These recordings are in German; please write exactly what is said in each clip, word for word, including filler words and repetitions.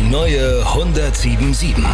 neue hundertsieben Komma sieben.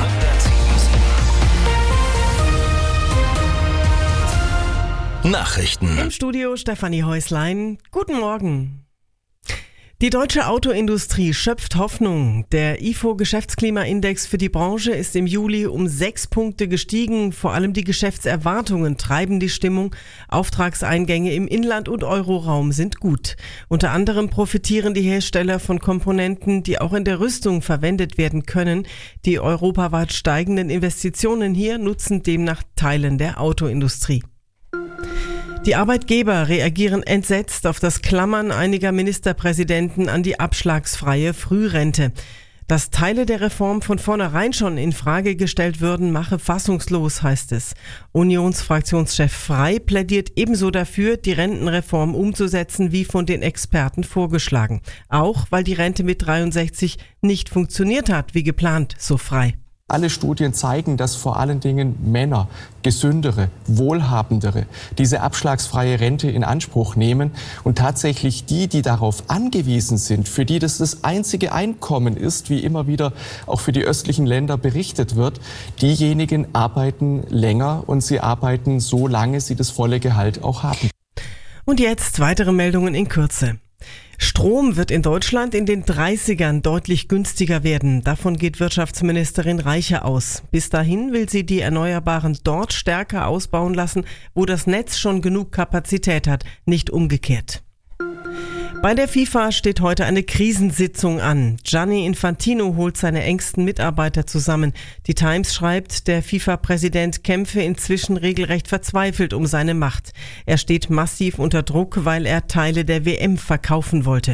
Nachrichten. Im Studio Stefanie Häuslein. Guten Morgen. Die deutsche Autoindustrie schöpft Hoffnung. Der I F O-Geschäftsklimaindex für die Branche ist im Juli um sechs Punkte gestiegen. Vor allem die Geschäftserwartungen treiben die Stimmung. Auftragseingänge im Inland- und Euroraum sind gut. Unter anderem profitieren die Hersteller von Komponenten, die auch in der Rüstung verwendet werden können. Die europaweit steigenden Investitionen hier nutzen demnach Teilen der Autoindustrie. Die Arbeitgeber reagieren entsetzt auf das Klammern einiger Ministerpräsidenten an die abschlagsfreie Frührente. Dass Teile der Reform von vornherein schon in Frage gestellt würden, mache fassungslos, heißt es. Unionsfraktionschef Frey plädiert ebenso dafür, die Rentenreform umzusetzen, wie von den Experten vorgeschlagen. Auch weil die Rente mit dreiundsechzig nicht funktioniert hat, wie geplant, so Frey. Alle Studien zeigen, dass vor allen Dingen Männer, gesündere, wohlhabendere, diese abschlagsfreie Rente in Anspruch nehmen und tatsächlich die, die darauf angewiesen sind, für die das das einzige Einkommen ist, wie immer wieder auch für die östlichen Länder berichtet wird, diejenigen arbeiten länger und sie arbeiten so lange sie das volle Gehalt auch haben. Und jetzt weitere Meldungen in Kürze. Strom wird in Deutschland in den dreißigern deutlich günstiger werden. Davon geht Wirtschaftsministerin Reiche aus. Bis dahin will sie die Erneuerbaren dort stärker ausbauen lassen, wo das Netz schon genug Kapazität hat, nicht umgekehrt. Bei der FIFA steht heute eine Krisensitzung an. Gianni Infantino holt seine engsten Mitarbeiter zusammen. Die Times schreibt, der FIFA-Präsident kämpfe inzwischen regelrecht verzweifelt um seine Macht. Er steht massiv unter Druck, weil er Teile der W M verkaufen wollte.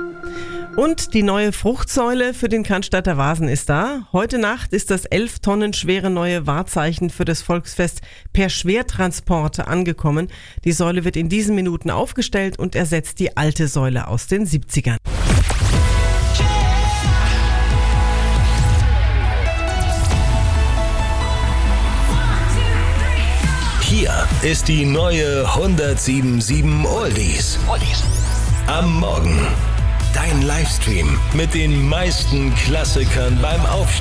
Und die neue Fruchtsäule für den Cannstatter Vasen ist da. Heute Nacht ist das elf Tonnen schwere neue Wahrzeichen für das Volksfest per Schwertransport angekommen. Die Säule wird in diesen Minuten aufgestellt und ersetzt die alte Säule aus den siebzigern. Hier ist die neue hundertsieben Komma sieben Oldies. Am Morgen. Dein Livestream mit den meisten Klassikern beim Aufstehen.